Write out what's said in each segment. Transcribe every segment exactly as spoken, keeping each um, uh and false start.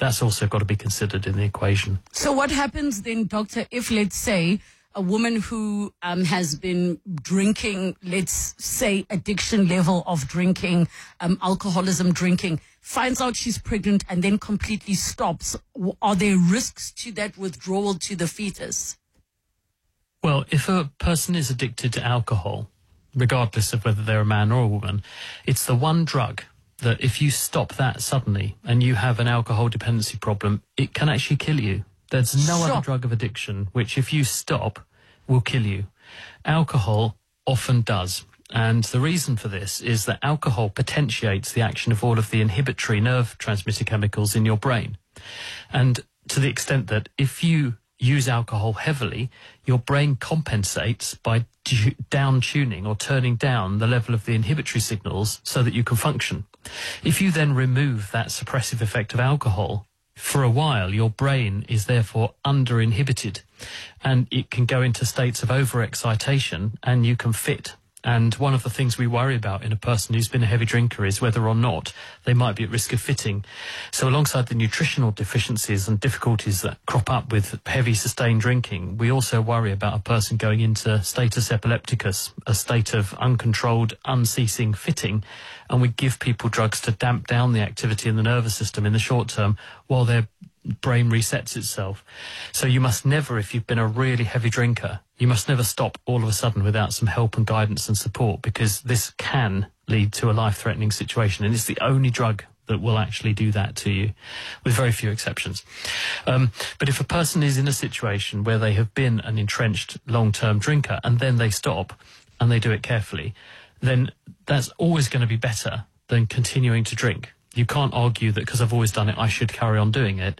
that's also got to be considered in the equation. So what happens then, doctor, if, let's say, a woman who um, has been drinking, let's say, addiction level of drinking, um, alcoholism drinking, finds out she's pregnant and then completely stops? Are there risks to that withdrawal to the fetus? Well, if a person is addicted to alcohol, regardless of whether they're a man or a woman, it's the one drug that if you stop that suddenly and you have an alcohol dependency problem, it can actually kill you. There's no Sure. other drug of addiction which, if you stop, will kill you. Alcohol often does. And the reason for this is that alcohol potentiates the action of all of the inhibitory nerve transmitter chemicals in your brain. And to the extent that if you use alcohol heavily, your brain compensates by down-tuning or turning down the level of the inhibitory signals so that you can function. If you then remove that suppressive effect of alcohol, for a while your brain is therefore under-inhibited and it can go into states of overexcitation and you can fit. And one of the things we worry about in a person who's been a heavy drinker is whether or not they might be at risk of fitting. So alongside the nutritional deficiencies and difficulties that crop up with heavy sustained drinking, we also worry about a person going into status epilepticus, a state of uncontrolled, unceasing fitting. And we give people drugs to damp down the activity in the nervous system in the short term while their brain resets itself. So you must never, if you've been a really heavy drinker, you must never stop all of a sudden without some help and guidance and support, because this can lead to a life-threatening situation, and it's the only drug that will actually do that to you, with very few exceptions. Um, but if a person is in a situation where they have been an entrenched long-term drinker and then they stop and they do it carefully, then that's always going to be better than continuing to drink. You can't argue that because I've always done it, I should carry on doing it.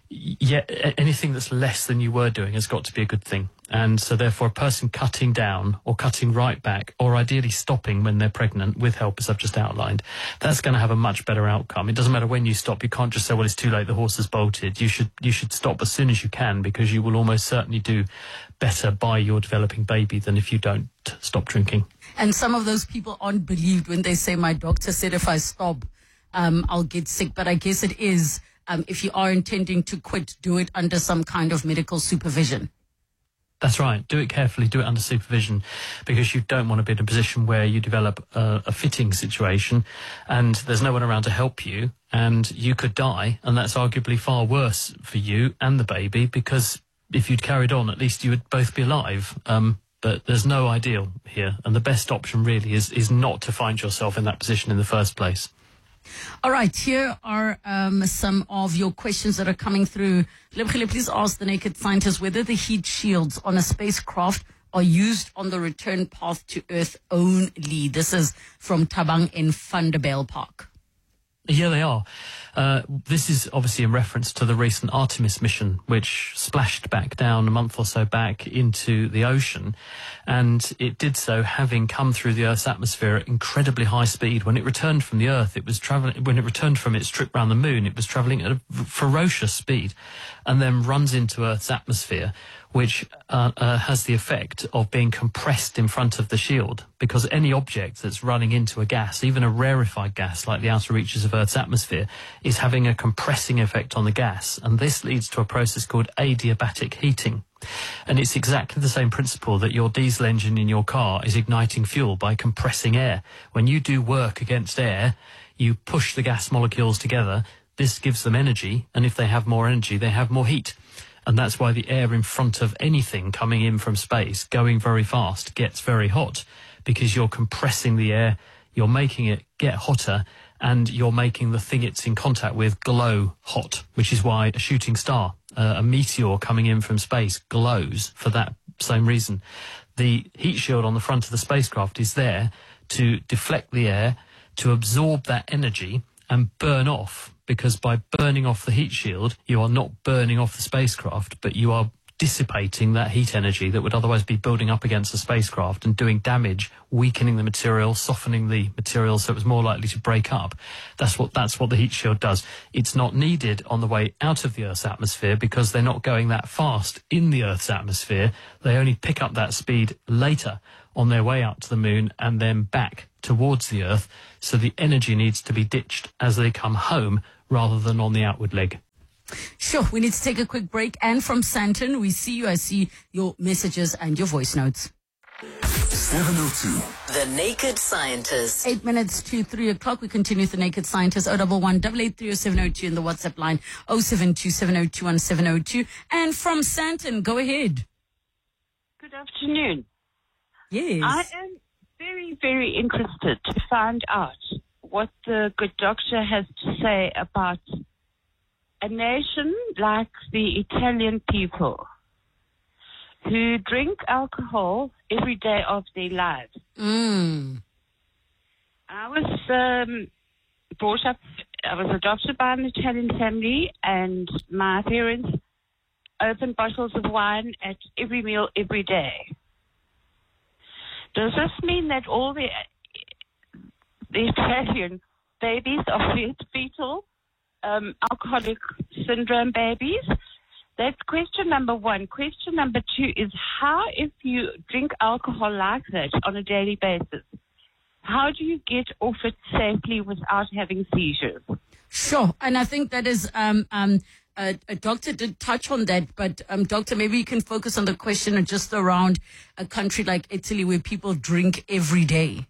Yet anything that's less than you were doing has got to be a good thing. And so therefore a person cutting down or cutting right back, or ideally stopping when they're pregnant with help, as I've just outlined, that's going to have a much better outcome. It doesn't matter when you stop. You can't just say, well, it's too late, the horse has bolted. You should, you should stop as soon as you can, because you will almost certainly do better by your developing baby than if you don't stop drinking. And some of those people aren't believed when they say, my doctor said if I stop, um, I'll get sick. But I guess it is, um, if you are intending to quit, do it under some kind of medical supervision. That's right. Do it carefully, do it under supervision, because you don't want to be in a position where you develop a, a fitting situation and there's no one around to help you and you could die, and that's arguably far worse for you and the baby, because if you'd carried on, at least you would both be alive. Um, but there's no ideal here, and the best option really is, is not to find yourself in that position in the first place. All right, here are um, some of your questions that are coming through. Lebkhile, please ask the Naked Scientist whether the heat shields on a spacecraft are used on the return path to Earth only. This is from Tabang in Vanderbijl Park. Yeah, they are. Uh, this is obviously in reference to the recent Artemis mission, which splashed back down a month or so back into the ocean. And it did so having come through the Earth's atmosphere at incredibly high speed. When it returned from the Earth, it was traveling, when it returned from its trip around the moon, it was traveling at a ferocious speed, and then runs into Earth's atmosphere, which uh, uh, has the effect of being compressed in front of the shield, because any object that's running into a gas, even a rarefied gas like the outer reaches of Earth's atmosphere, is having a compressing effect on the gas. And this leads to a process called adiabatic heating. And it's exactly the same principle that your diesel engine in your car is igniting fuel by compressing air. When you do work against air, you push the gas molecules together. This gives them energy, and if they have more energy, they have more heat. And that's why the air in front of anything coming in from space, going very fast, gets very hot, because you're compressing the air, you're making it get hotter, and you're making the thing it's in contact with glow hot, which is why a shooting star, uh, a meteor coming in from space, glows for that same reason. The heat shield on the front of the spacecraft is there to deflect the air, to absorb that energy and burn off, because by burning off the heat shield, you are not burning off the spacecraft, but you are dissipating that heat energy that would otherwise be building up against the spacecraft and doing damage, weakening the material, softening the material so it was more likely to break up. That's what, that's what the heat shield does. It's not needed on the way out of the Earth's atmosphere, because they're not going that fast in the Earth's atmosphere. They only pick up that speed later on their way out to the moon and then back towards the Earth. So the energy needs to be ditched as they come home rather than on the outward leg. Sure, we need to take a quick break. And from Santon, we see you. I see your messages and your voice notes. seven oh two. The Naked Scientist. Eight minutes to three o'clock. We continue with The Naked Scientist. oh one one, eight eight three oh seven oh two in the WhatsApp line. oh seven two seven oh two one seven oh two. And from Santon, go ahead. Good afternoon. Yes. I am very, very interested to find out what the good doctor has to say about a nation like the Italian people who drink alcohol every day of their lives. Mm. I was um, brought up, I was adopted by an Italian family, and my parents opened bottles of wine at every meal every day. Does this mean that all the, the Italian babies are fetal um, alcoholic syndrome babies? That's question number one. Question number two is, how, if you drink alcohol like that on a daily basis, how do you get off it safely without having seizures? Sure. And I think that is, um, um, a, a doctor did touch on that, but um, doctor, maybe you can focus on the question just around a country like Italy where people drink every day.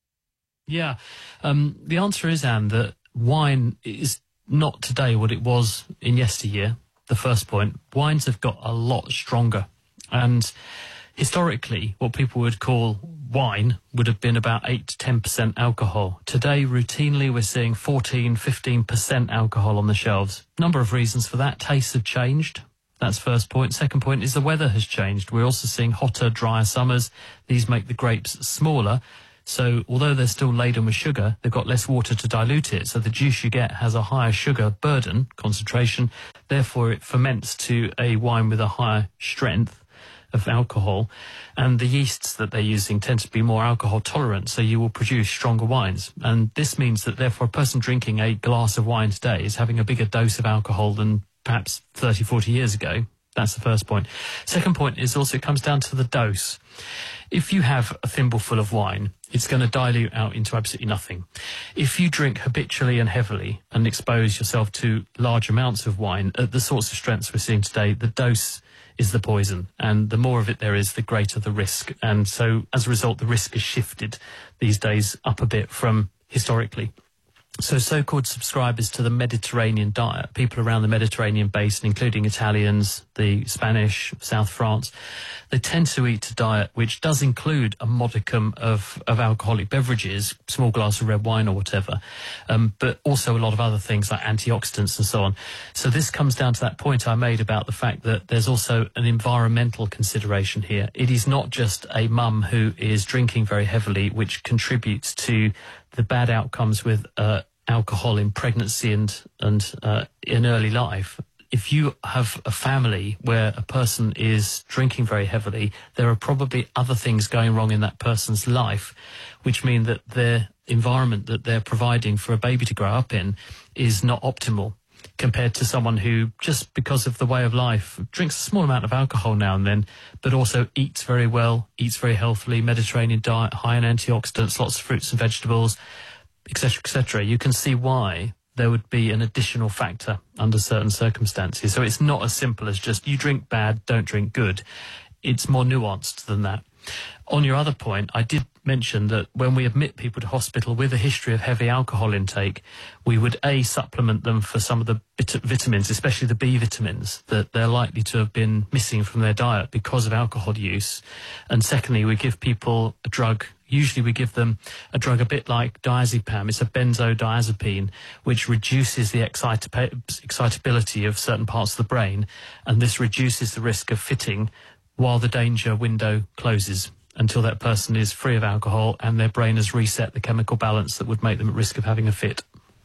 Yeah. Um, the answer is, Anne, that wine is not today what it was in yesteryear. The first point, wines have got a lot stronger. And historically, what people would call wine would have been about eight to ten percent alcohol. Today, routinely, we're seeing fourteen, fifteen percent alcohol on the shelves. Number of reasons for that. Tastes have changed. That's first point. Second point is the weather has changed. We're also seeing hotter, drier summers. These make the grapes smaller. So although they're still laden with sugar, they've got less water to dilute it. So the juice you get has a higher sugar burden, concentration. Therefore, it ferments to a wine with a higher strength of alcohol. And the yeasts that they're using tend to be more alcohol tolerant. So you will produce stronger wines. And this means that therefore a person drinking a glass of wine today is having a bigger dose of alcohol than perhaps thirty, forty years ago. That's the first point. Second point is also it comes down to the dose. If you have a thimbleful of wine, it's going to dilute out into absolutely nothing. If you drink habitually and heavily and expose yourself to large amounts of wine at the sorts of strengths we're seeing today, the dose is the poison. And the more of it there is, the greater the risk. And so as a result, the risk is shifted these days up a bit from historically. So so-called subscribers to the Mediterranean diet, people around the Mediterranean basin, including Italians, the Spanish, South France, they tend to eat a diet which does include a modicum of, of alcoholic beverages, small glass of red wine or whatever, um, but also a lot of other things like antioxidants and so on. So this comes down to that point I made about the fact that there's also an environmental consideration here. It is not just a mum who is drinking very heavily which contributes to the bad outcomes with uh, alcohol in pregnancy and and uh, in early life. If you have a family where a person is drinking very heavily, there are probably other things going wrong in that person's life, which mean that their environment that they're providing for a baby to grow up in is not optimal compared to someone who, just because of the way of life, drinks a small amount of alcohol now and then, but also eats very well, eats very healthily, Mediterranean diet, high in antioxidants, lots of fruits and vegetables, et cetera, et cetera. You can see why there would be an additional factor under certain circumstances. So it's not as simple as just you drink bad, don't drink good. It's more nuanced than that. On your other point, I did mention that when we admit people to hospital with a history of heavy alcohol intake, we would A, supplement them for some of the vit- vitamins, especially the B vitamins, that they're likely to have been missing from their diet because of alcohol use. And secondly, we give people a drug. Usually we give them a drug a bit like diazepam. It's a benzodiazepine, which reduces the excita- excitability of certain parts of the brain, and this reduces the risk of fitting while the danger window closes until that person is free of alcohol and their brain has reset the chemical balance that would make them at risk of having a fit.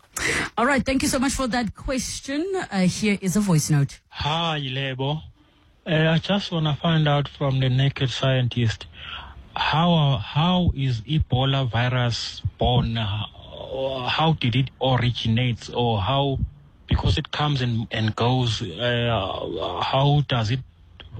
All right, thank you so much for that question. Uh, here is a voice note. Hi, Lebo. Uh, I just want to find out from the Naked Scientist, how how is Ebola virus born? Uh, how did it originate, or how, because it comes and, and goes, uh, how does it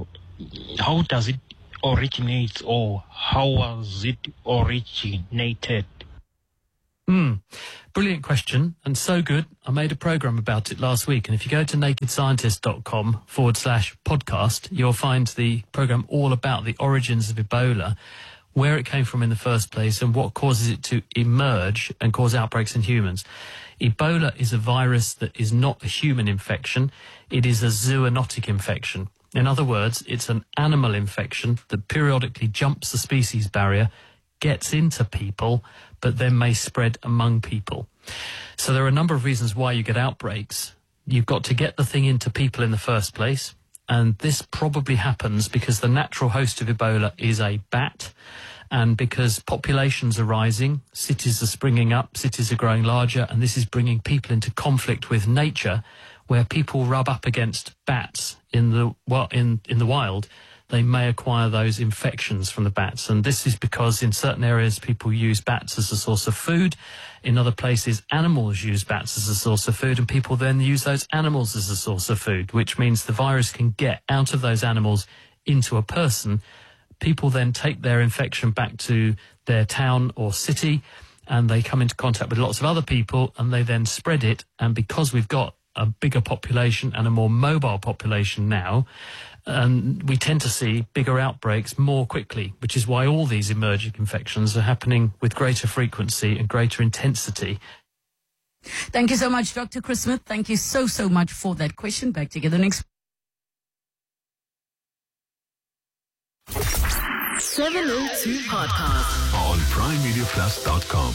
how does it originate, or how was it originated? Mm. Brilliant question, and so good. I made a program about it last week, and if you go to nakedscientist.com forward slash podcast, you'll find the program all about the origins of Ebola, where it came from in the first place, and what causes it to emerge and cause outbreaks in humans. Ebola is a virus that is not a human infection. It is a zoonotic infection. In other words, it's an animal infection that periodically jumps the species barrier, gets into people, but then may spread among people. So there are a number of reasons why you get outbreaks. You've got to get the thing into people in the first place, and this probably happens because the natural host of Ebola is a bat, and because populations are rising, cities are springing up, cities are growing larger, and this is bringing people into conflict with nature, where people rub up against bats in the well, in, in the wild. They may acquire those infections from the bats. And this is because in certain areas, people use bats as a source of food. In other places, animals use bats as a source of food, and people then use those animals as a source of food, which means the virus can get out of those animals into a person. People then take their infection back to their town or city, and they come into contact with lots of other people, and they then spread it. And because we've got a bigger population and a more mobile population now, and we tend to see bigger outbreaks more quickly, which is why all these emerging infections are happening with greater frequency and greater intensity. Thank you so much, Doctor Chris Smith. Thank you so, so much for that question. Back together next. seven oh two Podcast on prime media plus dot com.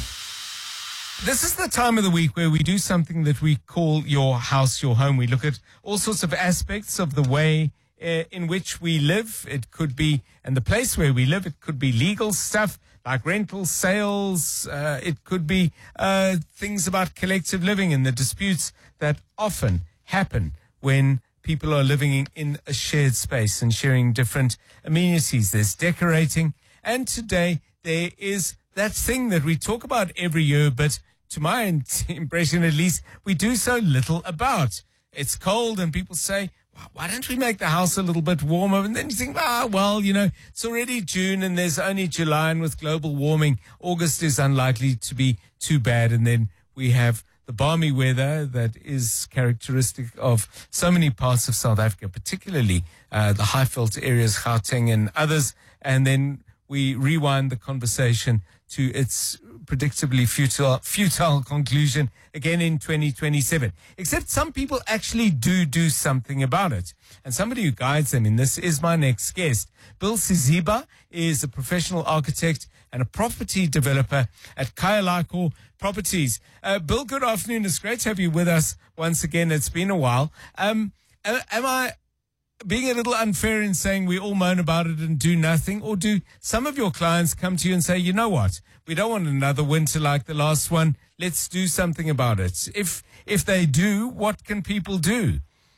This is the time of the week where we do something that we call Your House, Your Home. We look at all sorts of aspects of the way uh, in which we live. It could be, and the place where we live, it could be legal stuff like rental sales. Uh, it could be uh, things about collective living and the disputes that often happen when people are living in, in a shared space and sharing different amenities. There's decorating. And today there is that thing that we talk about every year, but to my impression at least, we do so little about. It's cold and people say, well, why don't we make the house a little bit warmer? And then you think, ah, well, you know, it's already June and there's only July, and with global warming, August is unlikely to be too bad. And then we have the balmy weather that is characteristic of so many parts of South Africa, particularly uh, the Highveld areas, Gauteng and others. And then we rewind the conversation to its predictably futile, futile conclusion again in twenty twenty-seven. Except some people actually do do something about it. And somebody who guides them in this is my next guest. Bill Siziba is a professional architect and a property developer at Kyalako Properties. Uh, Bill, good afternoon. It's great to have you with us once again. It's been a while. Um, am, am I being a little unfair in saying we all moan about it and do nothing? Or do some of your clients come to you and say, you know what, we don't want another winter like the last one. Let's do something about it. If if they do, what can people do?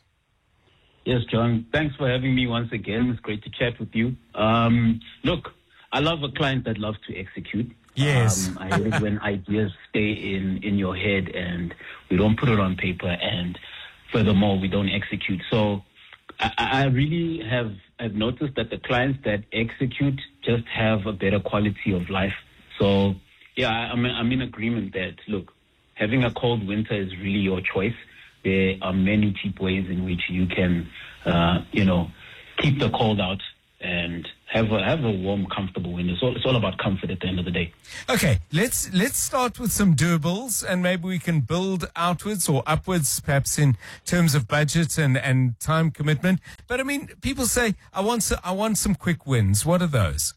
Yes, John, thanks for having me once again. It's great to chat with you. Um, look, I love a client that loves to execute. Yes. Um, I hate when ideas stay in, in your head and we don't put it on paper, and furthermore, we don't execute. So I, I really have I've noticed that the clients that execute just have a better quality of life. So, yeah, I'm, I'm in agreement that, look, having a cold winter is really your choice. There are many cheap ways in which you can, uh, you know, keep the cold out and have a, have a warm, comfortable winter. So it's all about comfort at the end of the day. Okay, let's let's start with some doables, and maybe we can build outwards or upwards, perhaps in terms of budget and, and time commitment. But I mean, people say, I want so, I want some quick wins. What are those?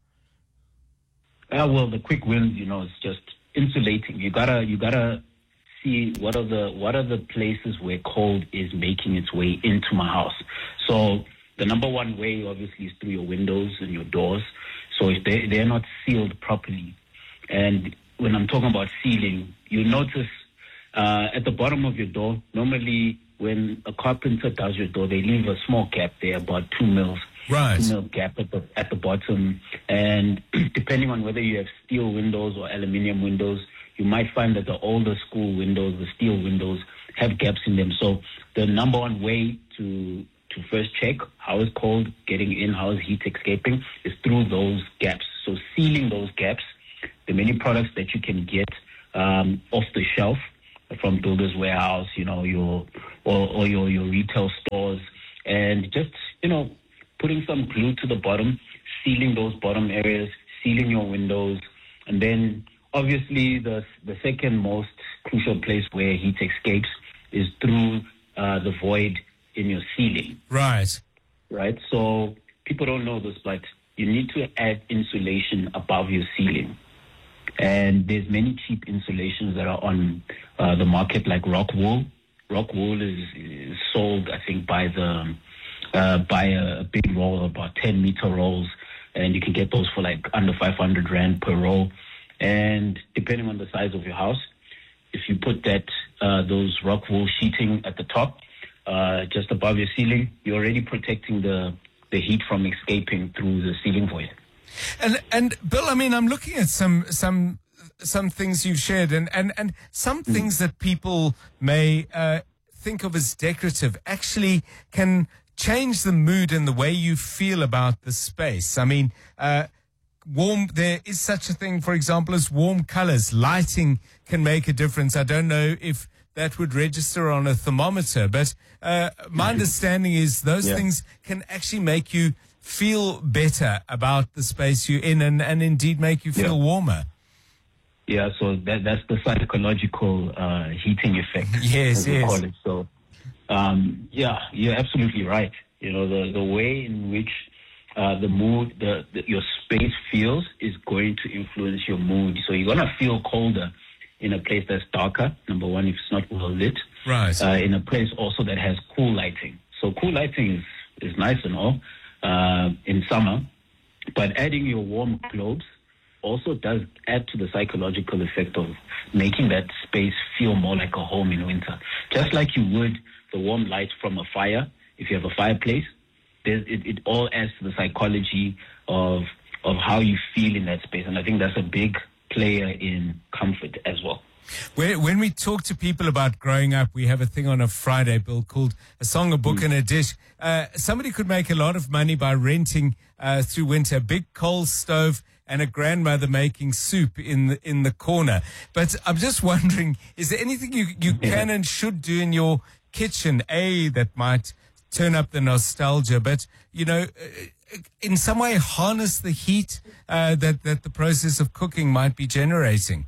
Uh, well, the quick wins, you know, is just insulating. You gotta you gotta see what are the what are the places where cold is making its way into my house. So the number one way, obviously, is through your windows and your doors. So if they, they're not sealed properly, and when I'm talking about sealing, you notice uh, at the bottom of your door, normally when a carpenter does your door, they leave a small gap there, about two mils. Right. Two mil gap at the, at the bottom. And depending on whether you have steel windows or aluminium windows, you might find that the older school windows, the steel windows, have gaps in them. So the number one way to to first check how is cold getting in, how is heat escaping, is through those gaps. So sealing those gaps, the many products that you can get um, off the shelf from Builders Warehouse, you know, your or, or your, your retail stores, and just, you know, putting some glue to the bottom, sealing those bottom areas, sealing your windows, and then obviously the the second most crucial place where heat escapes is through uh, the void in your ceiling. Right. Right. So people don't know this, but you need to add insulation above your ceiling. And there's many cheap insulations that are on uh, the market, like rock wool. Rock wool is, is sold, I think, by the uh, by a big roll, about ten meter rolls, and you can get those for like under five hundred rand per roll. And depending on the size of your house, if you put that uh, those rock wool sheeting at the top, uh, just above your ceiling, you're already protecting the the heat from escaping through the ceiling void. And and Bill, I mean, I'm looking at some some some things you've shared, and and and some mm. things that people may uh, think of as decorative actually can change the mood and the way you feel about the space. I mean, uh, warm. There is such a thing, for example, as warm colors. Lighting can make a difference. I don't know if that would register on a thermometer, but uh, my understanding is those yeah. things can actually make you feel better about the space you're in, and, and indeed make you feel yeah. warmer. Yeah, so that that's the psychological uh, heating effect. Yes, as we yes. call it. So, um, yeah, you're absolutely right. You know, the, the way in which uh, the mood, the, the your space feels is going to influence your mood. So you're going to feel colder in a place that's darker, number one, if it's not well lit. Right. Uh, in a place also that has cool lighting. So cool lighting is, is nice and all uh, in summer, but adding your warm globes also does add to the psychological effect of making that space feel more like a home in winter. Just like you would the warm light from a fire, if you have a fireplace, it, it all adds to the psychology of of how you feel in that space. And I think that's a big player in comfort as well. When we talk to people about growing up, we have a thing on a Friday, Bill, called A Song, a Book, mm. and a Dish. Uh, somebody could make a lot of money by renting uh, through winter a big coal stove and a grandmother making soup in the, in the corner. But I'm just wondering, is there anything you, you yeah. can and should do in your kitchen, A, that might turn up the nostalgia, but, you know, in some way harness the heat uh, that, that the process of cooking might be generating?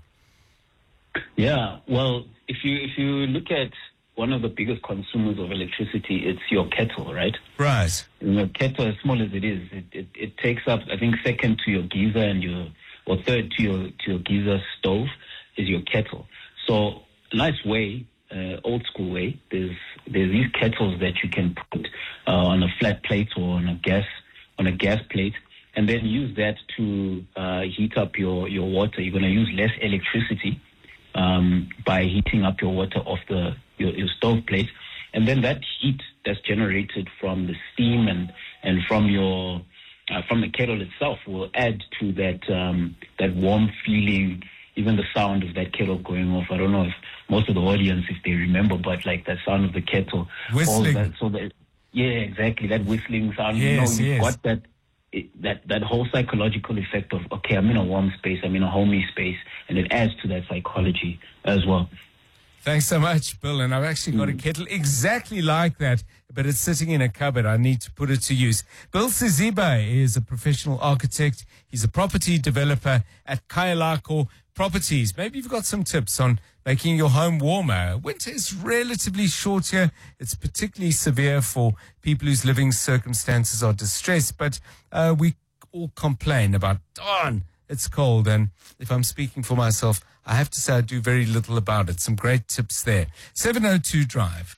Yeah, well, if you if you look at one of the biggest consumers of electricity, it's your kettle, right? Right. Your kettle, as small as it is, it, it, it takes up, I think, second to your geyser and your, or third to your to your geyser stove is your kettle. So, a nice way, uh, old school way, there's there's these kettles that you can put uh, on a flat plate or on a gas on a gas plate, and then use that to uh, heat up your your water. You're going to use less electricity Um, by heating up your water off the your, your stove plate, and then that heat that's generated from the steam and and from your uh, from the kettle itself will add to that um, that warm feeling. Even the sound of that kettle going off. I don't know if most of the audience, if they remember, but like that sound of the kettle whistling. That, so that yeah, exactly, that whistling sound. Yes, you know, you've yes. got that. It, that that whole psychological effect of, okay, I'm in a warm space, I'm in a homey space, and it adds to that psychology as well. Thanks so much, Bill. And I've actually got a kettle exactly like that, but it's sitting in a cupboard. I need to put it to use. Bill Siziba is a professional architect. He's a property developer at Kyalako Properties. Maybe you've got some tips on making your home warmer. Winter is relatively short here. It's particularly severe for people whose living circumstances are distressed, but uh, we all complain about, darn, it's cold. And if I'm speaking for myself, I have to say I do very little about it. Some great tips there. seven oh two Drive.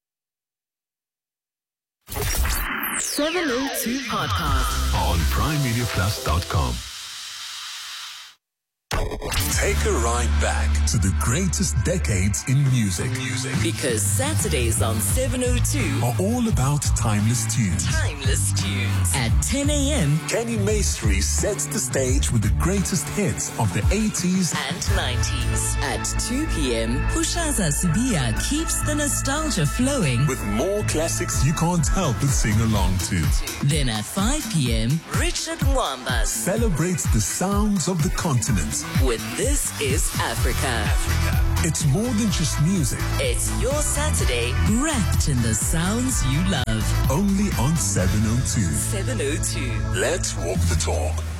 seven oh two Podcast on prime media plus dot com. Take a ride back to the greatest decades in music. Music. Because Saturdays on seven oh two are all about timeless tunes. Timeless tunes. At ten a.m. Kenny Maestri sets the stage with the greatest hits of the eighties and nineties. At two p.m. Pushaza Subia keeps the nostalgia flowing with more classics you can't help but sing along to. Then at five p.m. Richard Mwamba celebrates the sounds of the continent with this This is Africa. Africa. It's more than just music. It's your Saturday wrapped in the sounds you love. Only on seven oh two. seven oh two. Let's walk the talk.